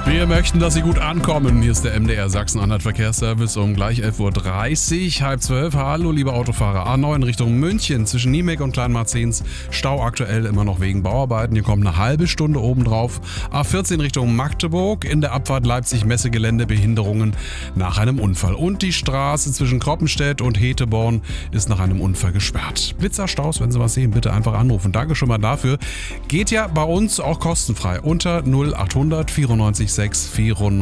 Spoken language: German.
Wir möchten, dass Sie gut ankommen. Hier ist der MDR Sachsen-Anhalt Verkehrsservice um gleich 11.30 Uhr, halb 12. Hallo, liebe Autofahrer. A9 Richtung München zwischen Niemek und Kleinmarzens. Stau aktuell immer noch wegen Bauarbeiten. Hier kommt eine halbe Stunde obendrauf. A14 Richtung Magdeburg. In der Abfahrt Leipzig-Messegelände Behinderungen nach einem Unfall. Und die Straße zwischen Kroppenstedt und Heteborn ist nach einem Unfall gesperrt. Blitzerstaus, wenn Sie was sehen, bitte einfach anrufen. Danke schon mal dafür. Geht ja bei uns auch kostenfrei unter 0800 94 6 94.